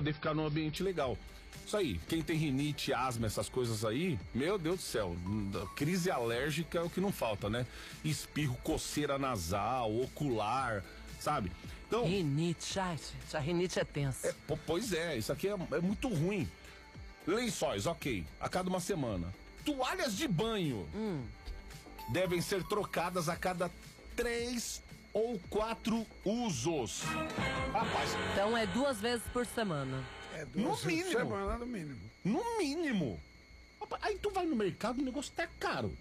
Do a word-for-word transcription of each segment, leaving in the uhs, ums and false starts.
poder ficar num ambiente legal. Isso aí, quem tem rinite, asma, essas coisas aí, meu Deus do céu, crise alérgica é o que não falta, né? Espirro, coceira nasal, ocular, sabe? Então, rinite, ai, gente, a rinite é tensa. É, pois é, isso aqui é, é muito ruim. Lençóis, ok, a cada uma semana. Toalhas de banho hum. devem ser trocadas a cada três ou quatro usos. Rapaz. Então é duas vezes por semana. É duas no mínimo. Semana, no mínimo. No mínimo. Aí tu vai no mercado, o negócio tá caro.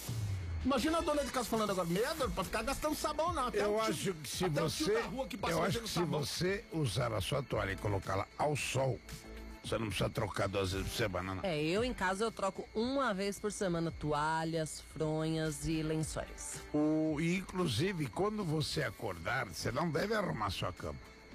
Imagina a dona de casa falando agora, meu Deus, pra ficar gastando sabão não. Até eu tio, acho que se até você, que eu acho que se sabão. você usar a sua toalha e colocá-la ao sol, você não precisa trocar duas vezes por semana, não. É, eu em casa eu troco uma vez por semana toalhas, fronhas e lençóis. O, e inclusive, quando você acordar, você não deve arrumar sua cama.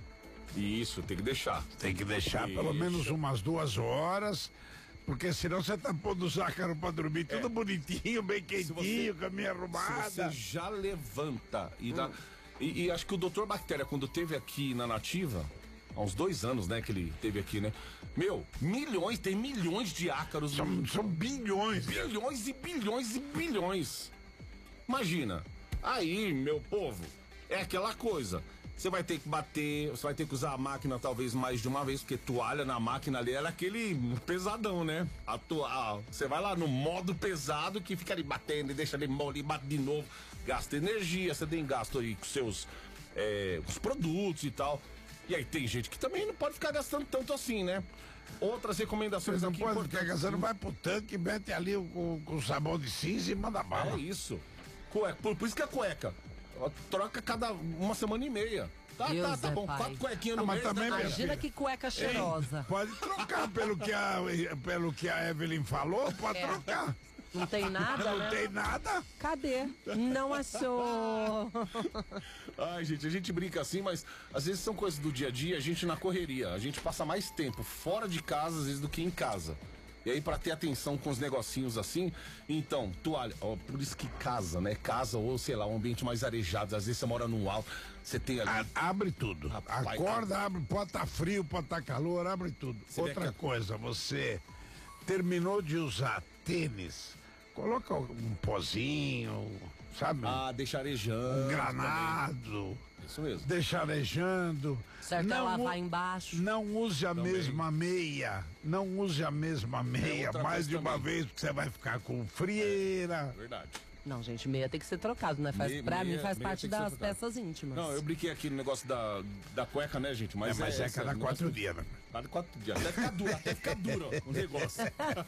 Isso, tem que deixar. Tem que deixar Isso. pelo menos umas duas horas, porque senão você tá pondo o zácaro pra dormir tudo é. bonitinho, bem quentinho, você, caminho arrumada. Se você já levanta e, hum. dá, e, e acho que o doutor Bactéria, quando teve aqui na Nativa, há uns dois anos, né, que ele teve aqui, né? Meu, milhões, tem milhões de ácaros. São, no... são bilhões. Bilhões e bilhões e bilhões. Imagina. Aí, meu povo, é aquela coisa. Você vai ter que bater, você vai ter que usar a máquina talvez mais de uma vez, porque toalha na máquina ali era aquele pesadão, né? A toalha, você vai lá no modo pesado que fica ali batendo e deixa ali mole e bate de novo. Gasta energia, você tem gasto aí com seus é, os produtos e tal. E aí tem gente que também não pode ficar gastando tanto assim, né? Outras recomendações não aqui. Não pode ficar gastando, vai pro tanque, mete ali com o sabão de cinza e manda bala. É isso. Cueca, por, por isso que a cueca troca cada uma semana e meia. Tá, Deus tá, tá é bom. pai. Quatro cuequinhas no ah, mas mês, também, né? Imagina que cueca cheirosa. Ei, pode trocar pelo que a, pelo que a Evelyn falou, pode é. trocar. Não tem nada, Não né? tem nada. Cadê? Não achou. Ai, gente, a gente brinca assim, mas às vezes são coisas do dia a dia, a gente na correria. A gente passa mais tempo fora de casa, às vezes, do que em casa. E aí, pra ter atenção com os negocinhos assim, então, toalha, ó, por isso que casa, né? Casa ou, sei lá, um ambiente mais arejado. Às vezes você mora num alto, você tem ali... A, abre tudo. Rapaz, acorda, abre, pode estar tá frio, pode estar tá calor, abre tudo. Você Outra coisa, você terminou de usar tênis, coloca um pozinho, sabe? Ah, deixa arejando. Um granado. Também. Isso mesmo. Deixa arejando. Certo, não, ela vai embaixo. Não use a também. mesma meia. Não use a mesma meia é mais de uma também. vez, porque você vai ficar com frieira. É, verdade. Não, gente, meia tem que ser trocado, né? Faz, meia, pra meia, mim faz parte das peças íntimas. Não, eu brinquei aqui no negócio da, da cueca, né, gente? Mas é, mas é, é cada quatro dias, né? Cada quatro dias. Até ficar duro, até ficar duro ó, o negócio.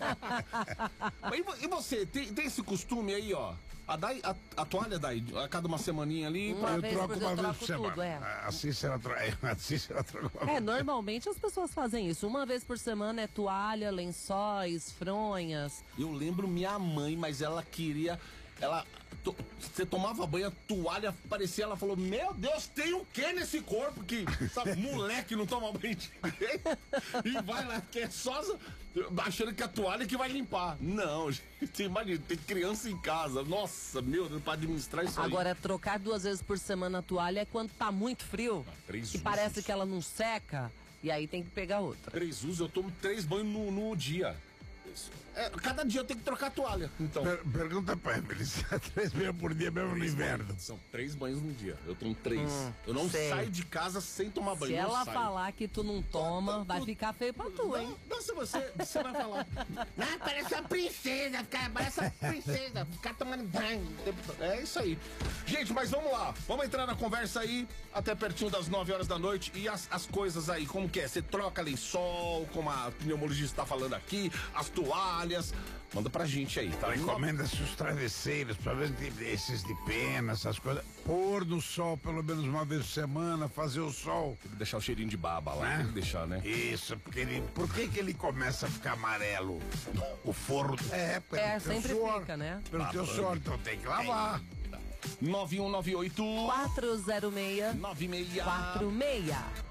E você, tem, tem esse costume aí, ó? A, Dai, a, a toalha daí, a cada uma semaninha ali. Uma eu vez troco por uma eu vez troco por semana. tudo, é. Assim será assim será troca. É, normalmente as pessoas fazem isso. Uma vez por semana é toalha, lençóis, fronhas. Eu lembro minha mãe, mas ela queria. Ela. To, você tomava banho, a toalha parecia, ela falou, meu Deus, tem o que nesse corpo que, sabe, moleque não toma banho de ninguém e vai lá, que é só achando que a toalha que vai limpar. Não, gente, imagina, tem criança em casa, nossa, meu Deus, pra administrar isso Agora, aí. trocar duas vezes por semana a toalha é quando tá muito frio, ah, três que usos. parece que ela não seca, e aí tem que pegar outra. Três usos, eu tomo três banhos no, no dia. É, cada dia eu tenho que trocar a toalha. Então. Per pergunta pra Evelyn, se é três banhos por dia mesmo no inverno. Banhos. São três banhos no dia. Eu tomo três. Hum, eu não sei. saio de casa sem tomar banho. Se ela saio. falar que tu não toma, não, vai tu, ficar feio pra tu, hein? Não, não se você, você vai falar. Não, parece uma princesa, ficar, parece uma princesa, ficar tomando banho. É isso aí. Gente, mas vamos lá. Vamos entrar na conversa aí, até pertinho das nove horas da noite. E as, as coisas aí, como que é? Você troca lençol, como a pneumologista tá falando aqui, as toalhas. Manda pra gente aí, tá? Recomenda-se os travesseiros, pra ver esses de pena, essas coisas. Pôr no sol pelo menos uma vez por semana, fazer o sol. Tem que deixar o cheirinho de baba lá, né? Tem que deixar, né? Isso, porque ele. Por que que ele começa a ficar amarelo? O forro. É, pelo É, teu sempre suor, fica, né? Pelo teu suor, então tem que lavar. nove um nove oito quatro zero seis nove seis quatro seis.